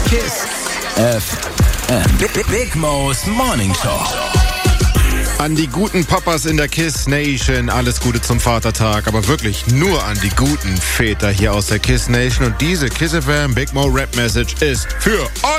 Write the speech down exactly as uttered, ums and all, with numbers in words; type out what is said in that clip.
Kiss F M. Big, Big Mo's Morning Show. An die guten Papas in der Kiss Nation, alles Gute zum Vatertag, aber wirklich nur an die guten Väter hier aus der Kiss Nation. Und diese Kiss F M Big Mo Rap Message ist für euch.